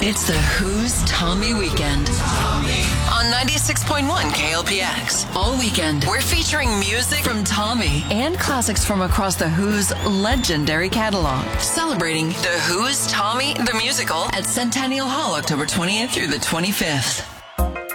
It's the Who's Tommy Weekend on 96.1 KLPX. All weekend, we're featuring music from Tommy and classics from across the Who's legendary catalog. Celebrating the Who's Tommy the Musical at Centennial Hall October 20th through the 25th.